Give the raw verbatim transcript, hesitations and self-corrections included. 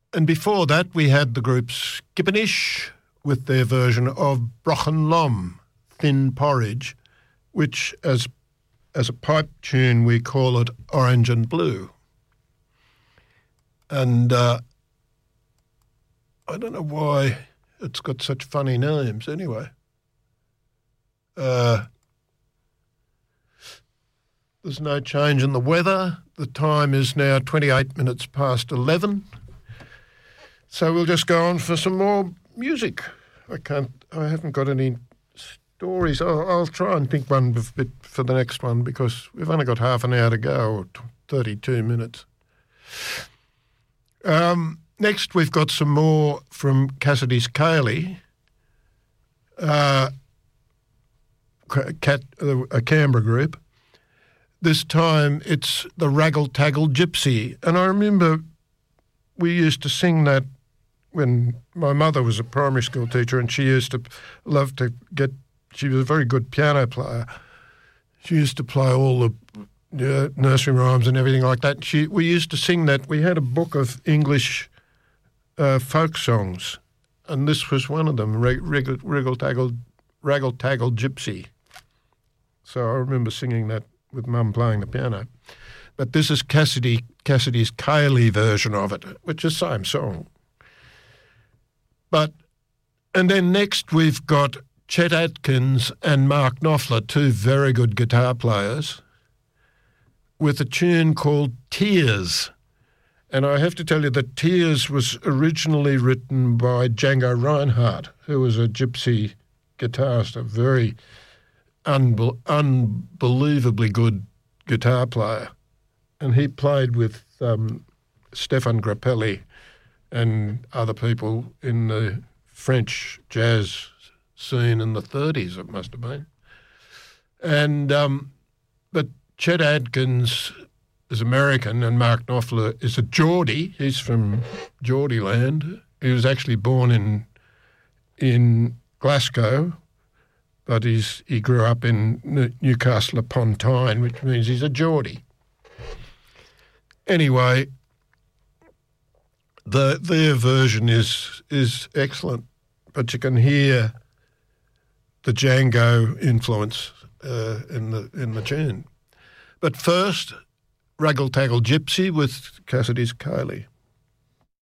and before that we had the group Skippinish with their version of Brochen Lom, Thin Porridge, which as as a pipe tune we call it Orange and Blue. And uh, I don't know why it's got such funny names anyway. Uh, there's no change in the weather. The time is now twenty-eight minutes past eleven. So we'll just go on for some more music. I can't, I haven't got any stories. I'll, I'll try and think one bit for the next one because we've only got half an hour to go, or thirty-two minutes. Um, next we've got some more from Cassidy's Kaylee, uh, Cat, uh, a Canberra group. This time it's the Raggle Taggle Gypsy. And I remember we used to sing that when my mother was a primary school teacher, and she used to love to get, she was a very good piano player. She used to play all the uh, nursery rhymes and everything like that. She, we used to sing that. We had a book of English uh, folk songs, and this was one of them, Wriggle Taggle, Raggle Taggle Gypsy. So I remember singing that with Mum playing the piano. But this is Cassidy Cassidy's Kaylee version of it, which is the same song. But, and then next we've got Chet Atkins and Mark Knopfler, two very good guitar players, with a tune called Tears. And I have to tell you that Tears was originally written by Django Reinhardt, who was a gypsy guitarist, a very unbe- unbelievably good guitar player. And he played with um, Stefan Grappelli and other people in the French jazz scene in the thirties, it must have been. And um, but Chet Atkins is American and Mark Knopfler is a Geordie. He's from Geordie land. He was actually born in in Glasgow, but he's he grew up in Newcastle upon Tyne, which means he's a Geordie. Anyway, the their version is is excellent, but you can hear the Django influence uh, in the in the tune. But first, Raggle Taggle Gypsy with Cassidy's Kaylee.